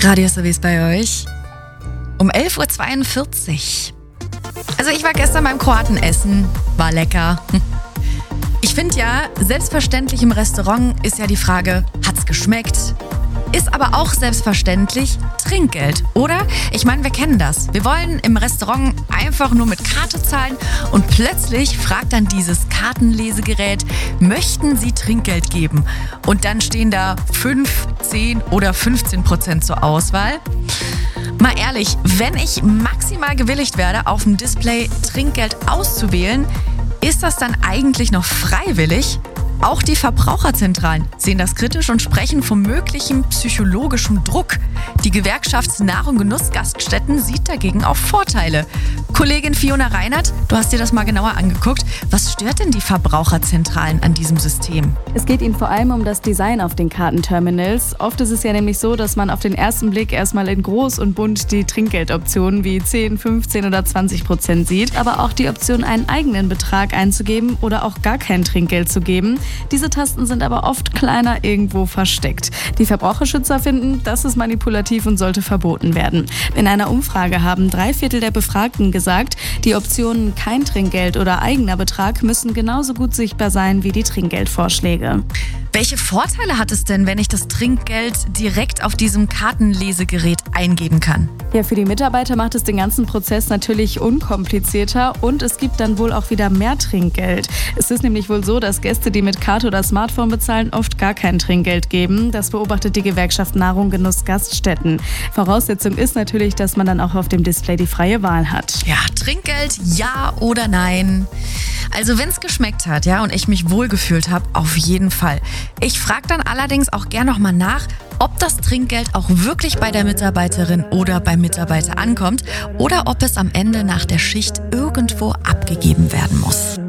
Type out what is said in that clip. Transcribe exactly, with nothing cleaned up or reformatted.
Radioservice bei euch um elf Uhr zweiundvierzig. Also ich war gestern beim Kroaten essen, war lecker. Ich finde ja, selbstverständlich im Restaurant ist ja die Frage, hat's geschmeckt? Ist aber auch selbstverständlich Trinkgeld, oder? Ich meine, wir kennen das. Wir wollen im Restaurant einfach nur mit Karte zahlen und plötzlich fragt dann dieses Kartenlesegerät, möchten Sie Trinkgeld geben? Und dann stehen da fünf, zehn oder fünfzehn Prozent zur Auswahl. Mal ehrlich, wenn ich maximal gewilligt werde, auf dem Display Trinkgeld auszuwählen, ist das dann eigentlich noch freiwillig? Auch die Verbraucherzentralen sehen das kritisch und sprechen vom möglichen psychologischen Druck. Die Gewerkschaft Nahrung Genuss Gaststätten sieht dagegen auch Vorteile. Kollegin Fiona Reinert, du hast dir das mal genauer angeguckt. Was stört denn die Verbraucherzentralen an diesem System? Es geht ihnen vor allem um das Design auf den Kartenterminals. Oft ist es ja nämlich so, dass man auf den ersten Blick erstmal in groß und bunt die Trinkgeldoptionen wie zehn, fünfzehn oder zwanzig Prozent sieht, aber auch die Option, einen eigenen Betrag einzugeben oder auch gar kein Trinkgeld zu geben. Diese Tasten sind aber oft kleiner irgendwo versteckt. Die Verbraucherschützer finden, das ist manipulativ und sollte verboten werden. In einer Umfrage haben drei Viertel der Befragten gesagt, die Optionen kein Trinkgeld oder eigener Betrag müssen genauso gut sichtbar sein wie die Trinkgeldvorschläge. Welche Vorteile hat es denn, wenn ich das Trinkgeld direkt auf diesem Kartenlesegerät eingeben kann? Ja, für die Mitarbeiter macht es den ganzen Prozess natürlich unkomplizierter und es gibt dann wohl auch wieder mehr Trinkgeld. Es ist nämlich wohl so, dass Gäste, die mit Karte oder Smartphone bezahlen, oft gar kein Trinkgeld geben. Das beobachtet die Gewerkschaft Nahrung Genuss Gaststätten. Voraussetzung ist natürlich, dass man dann auch auf dem Display die freie Wahl hat. Ja, Trinkgeld, ja oder nein? Also wenn es geschmeckt hat, ja, und ich mich wohlgefühlt habe, auf jeden Fall. Ich frage dann allerdings auch gern nochmal nach, ob das Trinkgeld auch wirklich bei der Mitarbeiterin oder beim Mitarbeiter ankommt oder ob es am Ende nach der Schicht irgendwo abgegeben werden muss.